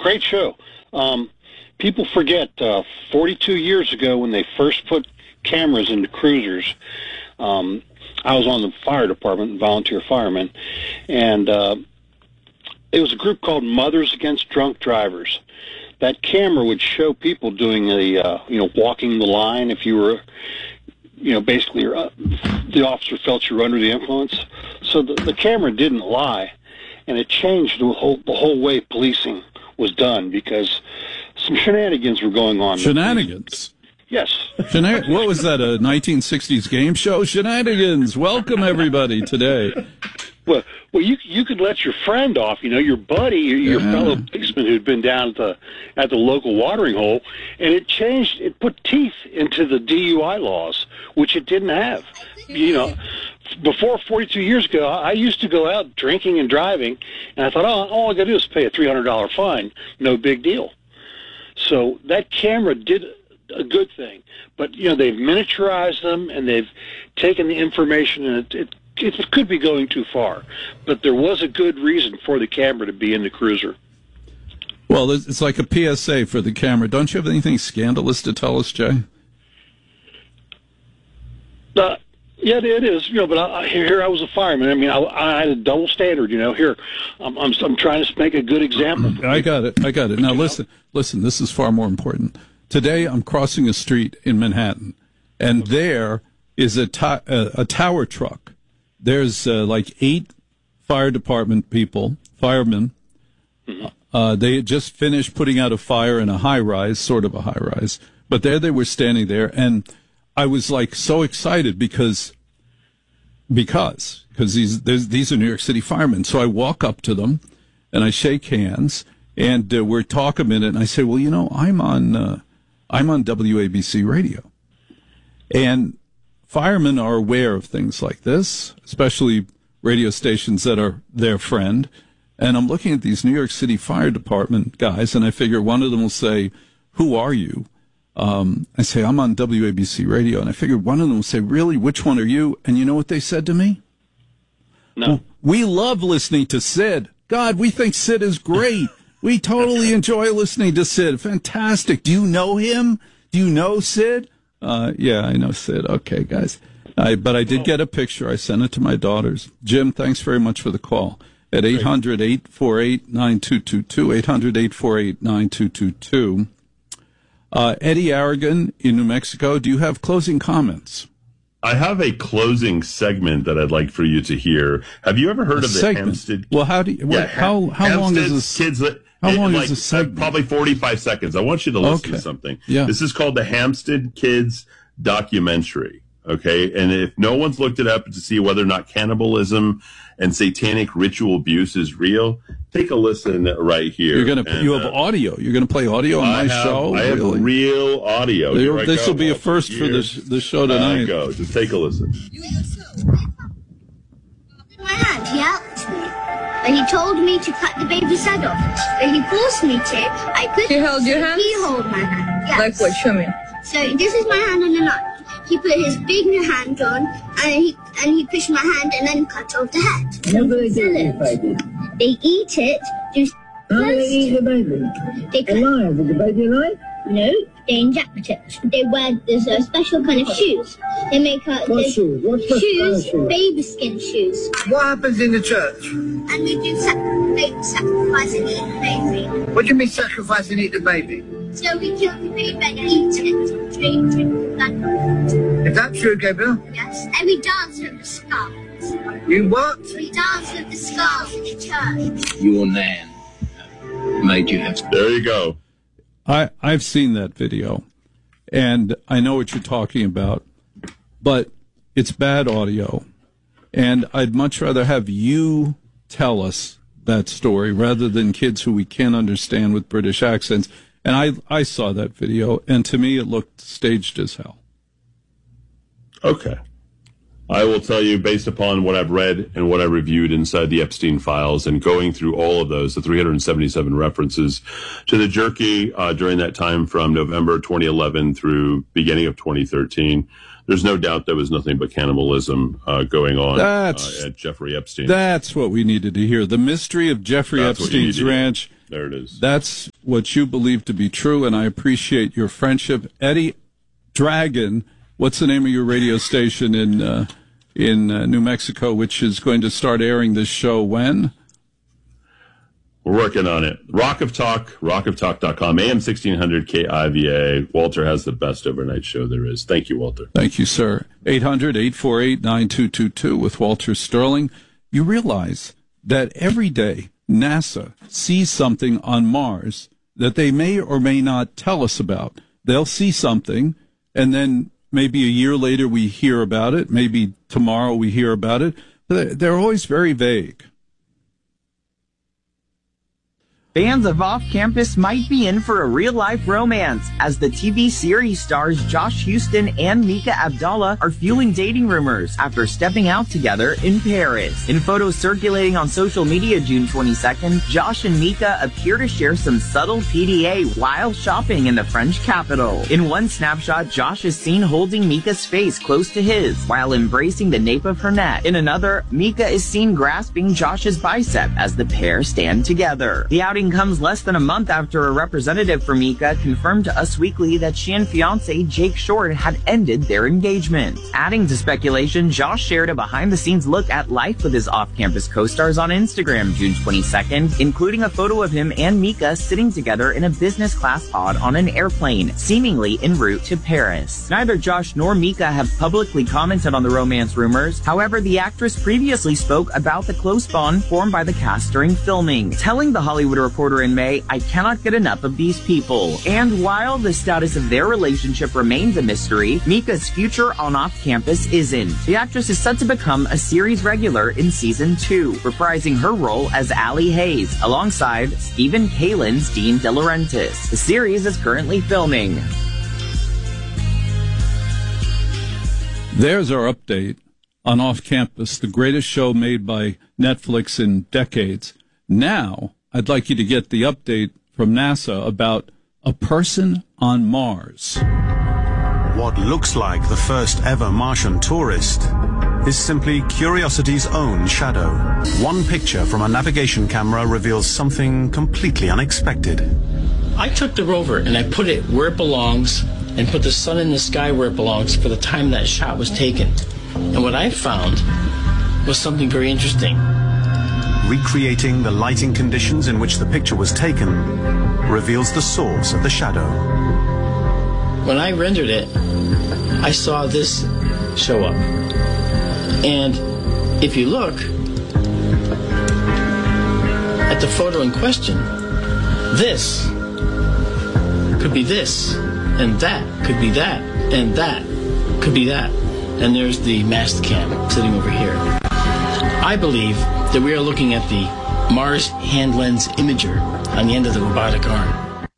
great show. People forget 42 years ago when they first put cameras into cruisers. I was on the fire department, volunteer fireman, and it was a group called Mothers Against Drunk Drivers. That camera would show people doing walking the line if you were, basically the officer felt you were under the influence. So the camera didn't lie, and it changed the whole way policing was done because some shenanigans were going on. Shenanigans? Yes. What was that, a 1960s game show? Shenanigans. Welcome, everybody, today. Well, you could let your friend off, your buddy, your fellow policeman who'd been down at the local watering hole, and it put teeth into the DUI laws, which it didn't have. Before 42 years ago, I used to go out drinking and driving, and I thought, all I got to do is pay a $300 fine, no big deal. So that camera did a good thing, but they've miniaturized them and they've taken the information, and it could be going too far, but there was a good reason for the camera to be in the cruiser. Well, it's like a PSA for the camera. Don't you have anything scandalous to tell us, Jay? Yeah, it is. But here I was a fireman. I mean, I had a double standard. Here I'm trying to make a good example. I got it. Now listen. This is far more important. Today I'm crossing a street in Manhattan, and there is a tower truck. There's like 8 fire department firemen. Mm-hmm. They had just finished putting out a fire in a high-rise, sort of a high-rise. But there they were standing there, and I was like so excited because these are New York City firemen. So I walk up to them, and I shake hands, and we're talking a minute, and I say, well, I'm on WABC radio. And firemen are aware of things like this, especially radio stations that are their friend. And I'm looking at these New York City Fire Department guys, and I figure one of them will say, who are you? I say, I'm on WABC radio. And I figured one of them will say, really, which one are you? And you know what they said to me? No. Well, we love listening to Sid. God, we think Sid is great. We totally enjoy listening to Sid. Fantastic. Do you know him? Do you know Sid? Yeah, I know Sid. Okay, guys. But I did get a picture. I sent it to my daughters. Jim, thanks very much for the call. At 800-848-9222, 800-848-9222. Eddie Aragon in New Mexico, do you have closing comments? I have a closing segment that I'd like for you to hear. Have you ever heard of the Hampstead? Well, how long is this? How long is this segment? Probably 45 seconds. I want you to listen to something. Yeah. This is called the Hampstead Kids documentary. Okay, and if no one's looked it up to see whether or not cannibalism and satanic ritual abuse is real, take a listen right here. You have audio. You're gonna play audio on my show. I have real audio. This will be a first for the show tonight. Go. Just take a listen. My hand, he helped me. And he told me to cut the baby's head off. And he forced me to. He held your hand? He held my hand. Yes. Like what? Show me. So this is my hand on the knife. He put his big hand on, and he pushed my hand and then cut off the head. What do they do with the baby? They eat it. How do they eat the baby? Alive? Is the baby alive? No, they inject it. They wear there's a special kind of shoes. They make what shoes? What's the shoes? shoes? Baby skin shoes. What happens in the church? And we do sacrifice and eat the baby. What do you mean sacrifice and eat the baby? So we kill the baby and eat it. Drink the blood. Is that true, Gabriel? Yes. And we dance with the skulls. You what? We dance with the skulls in the church. Your nan made you have. There you go. I've seen that video, and I know what you're talking about, but it's bad audio, and I'd much rather have you tell us that story rather than kids who we can't understand with British accents. And I saw that video, and to me it looked staged as hell. Okay. I will tell you, based upon what I've read and what I reviewed inside the Epstein files and going through all of those, the 377 references to the jerky during that time from November 2011 through beginning of 2013, there's no doubt there was nothing but cannibalism going on at Jeffrey Epstein. That's what we needed to hear. The mystery of Jeffrey Epstein's ranch. There it is. That's what you believe to be true, and I appreciate your friendship. Eddie Dragon, what's the name of your radio station in New Mexico, which is going to start airing this show when? We're working on it. Rock of Talk, rockoftalk.com, AM 1600 KIVA. Walter has the best overnight show there is. Thank you, Walter. Thank you, sir. 800-848-9222 with Walter Sterling. You realize that every day NASA sees something on Mars that they may or may not tell us about. They'll see something, and then maybe a year later we hear about it. Maybe tomorrow we hear about it. They're always very vague. Fans of Off Campus might be in for a real-life romance, as the TV series stars Josh Houston and Mika Abdallah are fueling dating rumors after stepping out together in Paris. In photos circulating on social media June 22nd, Josh and Mika appear to share some subtle PDA while shopping in the French capital. In one snapshot, Josh is seen holding Mika's face close to his while embracing the nape of her neck. In another, Mika is seen grasping Josh's bicep as the pair stand together. The outing comes less than a month after a representative for Mika confirmed to Us Weekly that she and fiancé Jake Short had ended their engagement. Adding to speculation, Josh shared a behind-the-scenes look at life with his off-campus co-stars on Instagram June 22nd, including a photo of him and Mika sitting together in a business-class pod on an airplane, seemingly en route to Paris. Neither Josh nor Mika have publicly commented on the romance rumors. However, the actress previously spoke about the close bond formed by the cast during filming, telling The Hollywood Reporter in May, "I cannot get enough of these people." And while the status of their relationship remains a mystery, Mika's future on off-campus isn't. The actress is set to become a series regular in season 2, reprising her role as Allie Hayes, alongside Stephen Kalin's Dean De Laurentiis. The series is currently filming. There's our update on Off Campus, the greatest show made by Netflix in decades. Now, I'd like you to get the update from NASA about a person on Mars. What looks like the first ever Martian tourist is simply Curiosity's own shadow. One picture from a navigation camera reveals something completely unexpected. I took the rover and I put it where it belongs and put the sun in the sky where it belongs for the time that shot was taken. And what I found was something very interesting. Recreating the lighting conditions in which the picture was taken reveals the source of the shadow. When I rendered it, I saw this show up. And if you look at the photo in question, this could be this, and that could be that, and that could be that. And there's the mast cam sitting over here. I believe that we are looking at the Mars hand lens imager on the end of the robotic arm.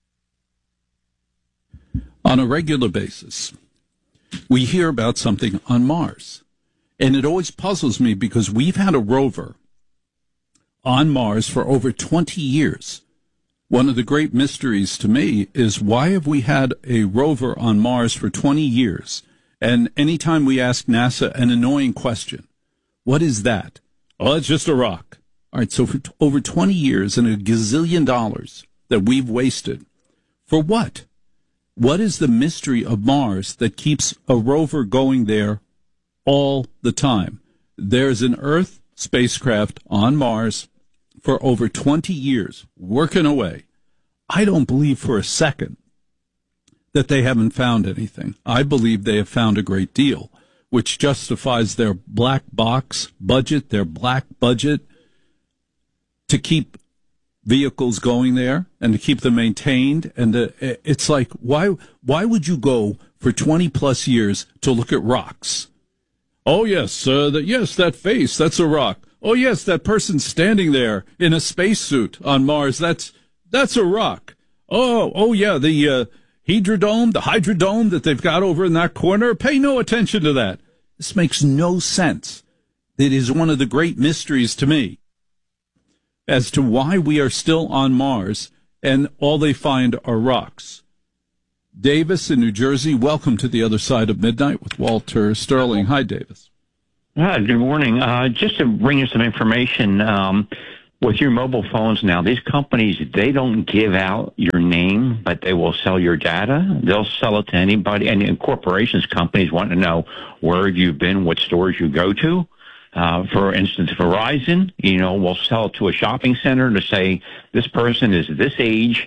On a regular basis, we hear about something on Mars. And it always puzzles me because we've had a rover on Mars for over 20 years. One of the great mysteries to me is, why have we had a rover on Mars for 20 years? And anytime we ask NASA an annoying question, what is that? Oh, it's just a rock. All right, so for over 20 years and $1 gazillion that we've wasted, for what? What is the mystery of Mars that keeps a rover going there all the time? There's an Earth spacecraft on Mars for over 20 years, working away. I don't believe for a second that they haven't found anything. I believe they have found a great deal, which justifies their black box budget, their black budget, to keep vehicles going there and to keep them maintained. And it's like, why would you go for 20 plus years to look at rocks? Oh, yes, that face, that's a rock. Oh, yes, that person standing there in a spacesuit on Mars, that's a rock. Oh, yeah, the hydrodome that they've got over in that corner, pay no attention to that. This makes no sense. It is one of the great mysteries to me as to why we are still on Mars and all they find are rocks. Davis in New Jersey, welcome to the other side of midnight with Walter Sterling. Hi, Davis. Good morning. Just to bring you some information, with your mobile phones now, these companies, they don't give out your name, but they will sell your data. They'll sell it to anybody. And corporations, companies want to know where you've been, what stores you go to. For instance, Verizon, will sell it to a shopping center to say this person is this age,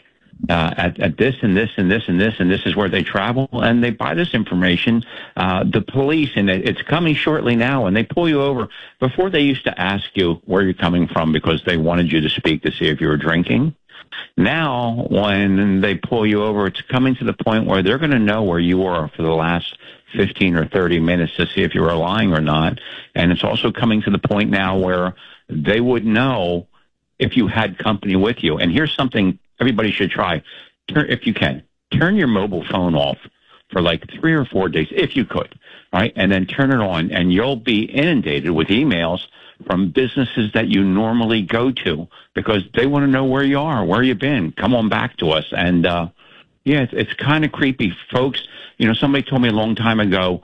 at this and this and this and this, and this is where they travel, and they buy this information. The police, and it's coming shortly now, and they pull you over. Before, they used to ask you where you're coming from because they wanted you to speak to see if you were drinking. Now, when they pull you over, it's coming to the point where they're going to know where you were for the last 15 or 30 minutes to see if you were lying or not. And it's also coming to the point now where they would know if you had company with you. And here's something everybody should try. If you can, turn your mobile phone off for like 3 or 4 days, if you could, right? And then turn it on, and you'll be inundated with emails from businesses that you normally go to because they want to know where you are, where you've been. Come on back to us. And, it's kind of creepy, folks. Somebody told me a long time ago,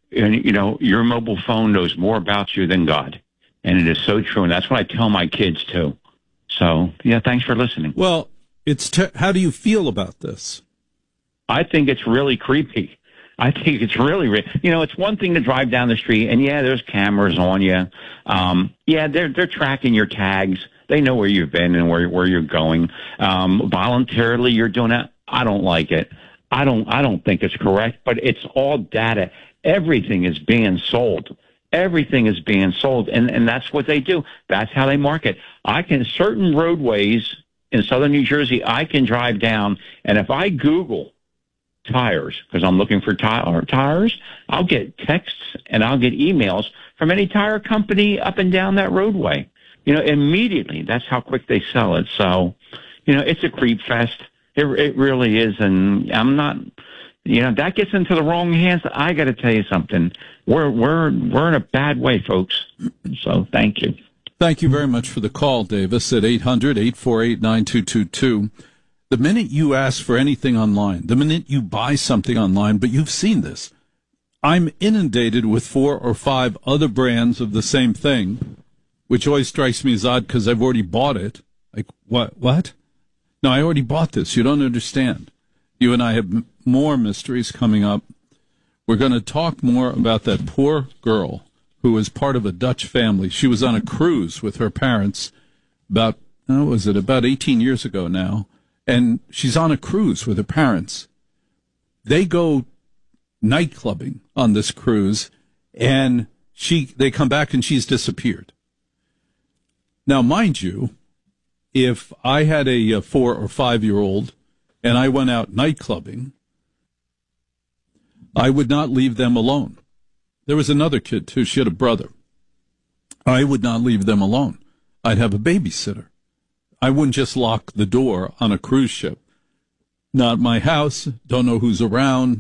your mobile phone knows more about you than God. And it is so true. And that's what I tell my kids too. So, thanks for listening. Well, how do you feel about this? I think it's really creepy. I think it's really, it's one thing to drive down the street and there's cameras on you. They're tracking your tags. They know where you've been and where you're going. Voluntarily, you're doing that. I don't like it. I don't think it's correct, but it's all data. Everything is being sold. Everything is being sold. And that's what they do. That's how they market. Certain roadways in southern New Jersey, I can drive down, and if I Google tires, because I'm looking for tires, I'll get texts and I'll get emails from any tire company up and down that roadway. Immediately. That's how quick they sell it. So, it's a creep fest. It really is. And I'm not, that gets into the wrong hands. I got to tell you something. We're in a bad way, folks. So thank you. Thank you very much for the call, Davis, at 800-848-9222. The minute you ask for anything online, the minute you buy something online, but you've seen this, I'm inundated with 4 or 5 other brands of the same thing, which always strikes me as odd because I've already bought it. Like, what? No, I already bought this. You don't understand. You and I have more mysteries coming up. We're going to talk more about that poor girl who was part of a Dutch family. She was on a cruise with her parents about 18 years ago now. And she's on a cruise with her parents. They go night clubbing on this cruise, and they come back and she's disappeared. Now, mind you, if I had a 4 or 5-year-old and I went out night clubbing, I would not leave them alone. There was another kid, too. She had a brother. I would not leave them alone. I'd have a babysitter. I wouldn't just lock the door on a cruise ship. Not my house. Don't know who's around.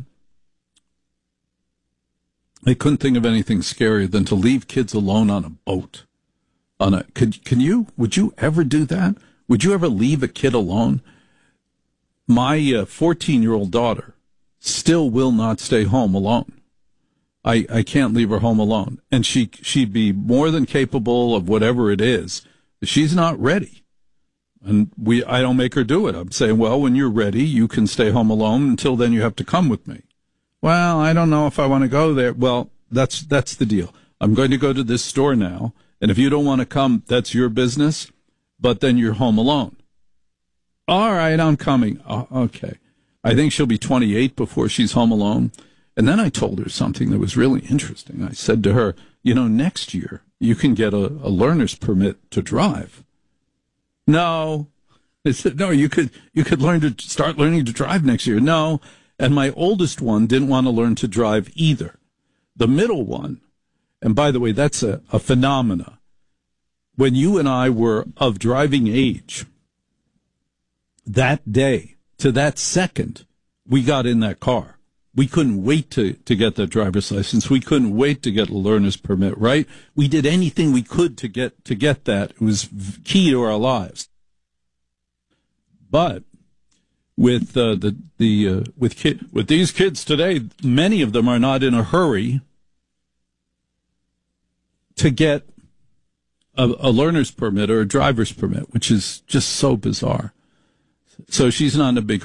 I couldn't think of anything scarier than to leave kids alone on a boat. Would you ever do that? Would you ever leave a kid alone? My 14-year-old daughter still will not stay home alone. I can't leave her home alone. And she'd be more than capable of whatever it is. She's not ready. And I don't make her do it. I'm saying, well, when you're ready, you can stay home alone. Until then, you have to come with me. Well, I don't know if I want to go there. Well, that's the deal. I'm going to go to this store now. And if you don't want to come, that's your business. But then you're home alone. All right, I'm coming. Okay. I think she'll be 28 before she's home alone. And then I told her something that was really interesting. I said to her, next year you can get a learner's permit to drive. No. I said, no, you could start learning to drive next year. No. And my oldest one didn't want to learn to drive either. The middle one, and by the way, that's a phenomena. When you and I were of driving age, that day to that second, we got in that car. We couldn't wait to get the driver's license. We couldn't wait to get a learner's permit, right? We did anything we could to get that. It was key to our lives. But with these kids today, many of them are not in a hurry to get a learner's permit or a driver's permit, which is just so bizarre. So she's not in a big